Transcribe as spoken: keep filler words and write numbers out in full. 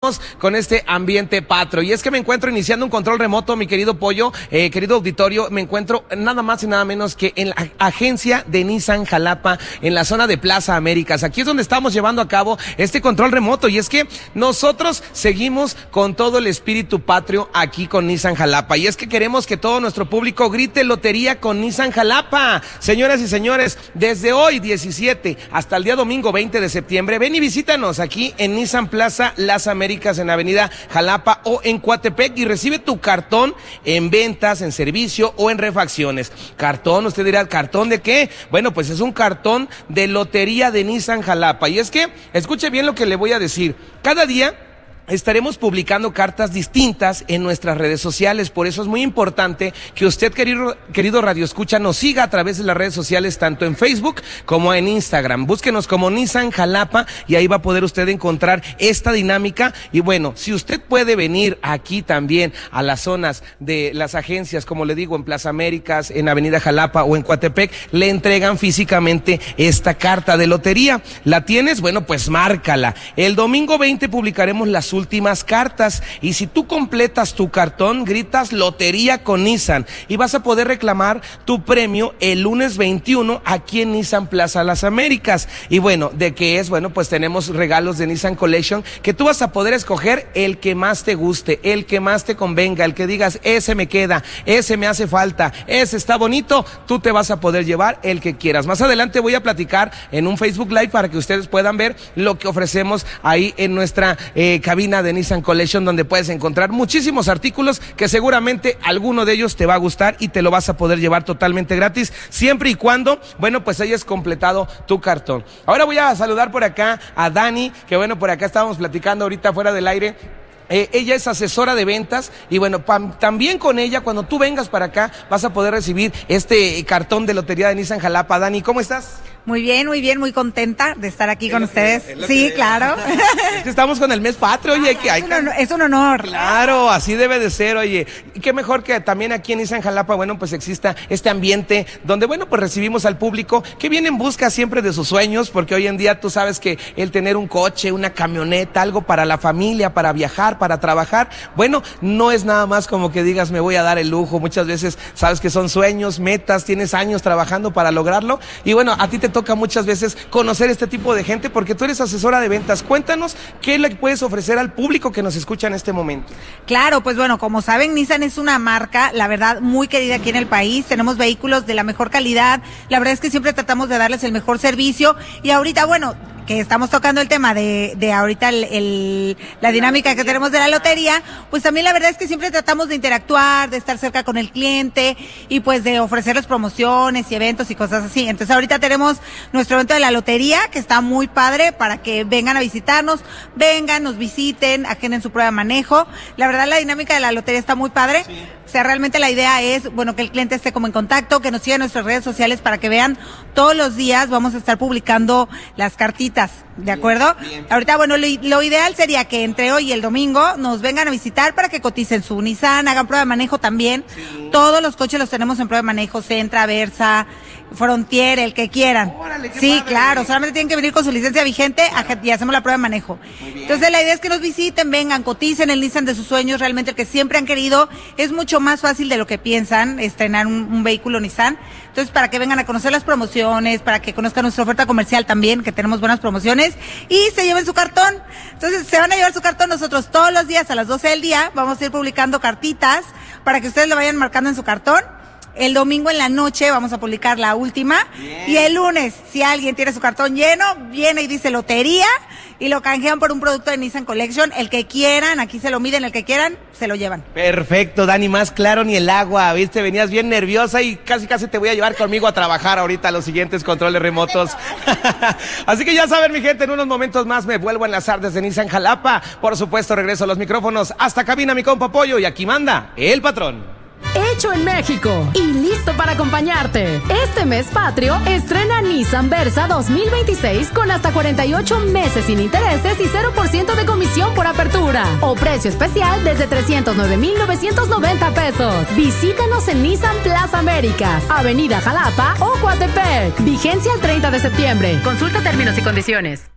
Con este ambiente patrio. Y es que me encuentro iniciando un control remoto, mi querido Pollo, eh, querido auditorio, me encuentro nada más y nada menos que en la agencia de Nissan Jalapa, en la zona de Plaza Américas. Aquí es donde estamos llevando a cabo este control remoto. Y es que nosotros seguimos con todo el espíritu patrio aquí con Nissan Jalapa. Y es que queremos que todo nuestro público grite lotería con Nissan Jalapa. Señoras y señores, desde hoy diecisiete hasta el día domingo veinte de septiembre, ven y visítanos aquí en Nissan Plaza Las Américas, en Avenida Jalapa o en Coatepec, y recibe tu cartón en ventas, en servicio o en refacciones. Cartón, usted dirá, ¿cartón de qué? Bueno, pues es un cartón de lotería de Nissan Jalapa. Y es que, escuche bien lo que le voy a decir. Cada día estaremos publicando cartas distintas en nuestras redes sociales, por eso es muy importante que usted, querido, querido Radio Escucha, nos siga a través de las redes sociales, tanto en Facebook como en Instagram. Búsquenos como Nissan Jalapa y ahí va a poder usted encontrar esta dinámica. Y bueno, si usted puede venir aquí también a las zonas de las agencias, como le digo, en Plaza Américas, en Avenida Jalapa o en Coatepec, le entregan físicamente esta carta de lotería. ¿La tienes? Bueno, pues márcala. El domingo veinte publicaremos las últimas cartas, y si tú completas tu cartón, gritas lotería con Nissan y vas a poder reclamar tu premio el lunes veintiuno aquí en Nissan Plaza Las Américas. Y bueno, ¿de qué es? Bueno, pues tenemos regalos de Nissan Collection que tú vas a poder escoger el que más te guste, el que más te convenga, el que digas, ese me queda, ese me hace falta, ese está bonito, tú te vas a poder llevar el que quieras. Más adelante voy a platicar en un Facebook Live para que ustedes puedan ver lo que ofrecemos ahí en nuestra eh, cabina de Nissan Collection, donde puedes encontrar muchísimos artículos que seguramente alguno de ellos te va a gustar y te lo vas a poder llevar totalmente gratis, siempre y cuando, bueno, pues hayas completado tu cartón. Ahora voy a saludar por acá a Dani, que bueno, por acá estábamos platicando ahorita fuera del aire. Eh, ella es asesora de ventas y bueno, pam, también con ella, cuando tú vengas para acá, vas a poder recibir este cartón de lotería de Nissan Jalapa. Dani, ¿cómo estás? Muy bien, muy bien, muy contenta de estar aquí con ustedes. Sí, claro. Es que estamos con el mes patrio, oye. Que hay es, un honor, es un honor. Claro, así debe de ser, oye. Y qué mejor que también aquí en Nissan Jalapa, bueno, pues exista este ambiente donde, bueno, pues recibimos al público que viene en busca siempre de sus sueños, porque hoy en día tú sabes que el tener un coche, una camioneta, algo para la familia, para viajar, para trabajar, bueno, no es nada más como que digas, me voy a dar el lujo. Muchas veces sabes que son sueños, metas, tienes años trabajando para lograrlo, y bueno, a ti te toca muchas veces conocer este tipo de gente porque tú eres asesora de ventas. Cuéntanos qué le puedes ofrecer al público que nos escucha en este momento. Claro, pues bueno, como saben, Nissan es una marca, la verdad, muy querida aquí en el país. Tenemos vehículos de la mejor calidad. La verdad es que siempre tratamos de darles el mejor servicio, y ahorita, bueno, que estamos tocando el tema de, de ahorita el, el, la dinámica que tenemos de la lotería, pues también la verdad es que siempre tratamos de interactuar, de estar cerca con el cliente y pues de ofrecerles promociones y eventos y cosas así. Entonces ahorita tenemos nuestro evento de la lotería, que está muy padre, para que vengan a visitarnos, vengan, nos visiten, agenden su prueba de manejo. La verdad, la dinámica de la lotería está muy padre. Sí. O sea, realmente la idea es, bueno, que el cliente esté como en contacto, que nos siga en nuestras redes sociales para que vean todos los días. Vamos a estar publicando las cartitas, ¿de acuerdo? Bien, bien. Ahorita, bueno, lo, lo ideal sería que entre hoy y el domingo nos vengan a visitar para que coticen su Nissan, hagan prueba de manejo también. Sí. Todos los coches los tenemos en prueba de manejo, Sentra, Versa, Frontier, el que quieran. Órale, qué sí, padre. Claro, solamente tienen que venir con su licencia vigente y hacemos la prueba de manejo. Entonces la idea es que nos visiten, vengan, coticen el Nissan de sus sueños, realmente el que siempre han querido. Es mucho más fácil de lo que piensan estrenar un, un vehículo Nissan. Entonces, para que vengan a conocer las promociones, para que conozcan nuestra oferta comercial también, que tenemos buenas promociones, y se lleven su cartón. Entonces, se van a llevar su cartón. Nosotros todos los días a las doce del día vamos a ir publicando cartitas para que ustedes lo vayan marcando en su cartón. El domingo en la noche vamos a publicar la última. Bien. Y el lunes, si alguien tiene su cartón lleno, viene y dice lotería y lo canjean por un producto de Nissan Collection. El que quieran, aquí se lo miden, el que quieran, se lo llevan. Perfecto, Dani, más claro ni el agua, ¿viste? Venías bien nerviosa y casi casi te voy a llevar conmigo a trabajar ahorita a los siguientes controles remotos. Así que ya saben, mi gente, en unos momentos más me vuelvo a enlazar desde Nissan Jalapa. Por supuesto, regreso a los micrófonos hasta cabina, mi compa Pollo, y aquí manda el patrón. Hecho en México y listo para acompañarte. Este mes patrio estrena Nissan Versa dos mil veintiséis con hasta cuarenta y ocho meses sin intereses y cero por ciento de comisión por apertura o precio especial desde trescientos nueve mil novecientos noventa pesos. Visítanos en Nissan Plaza Américas, Avenida Jalapa o Coatepec. Vigencia el treinta de septiembre. Consulta términos y condiciones.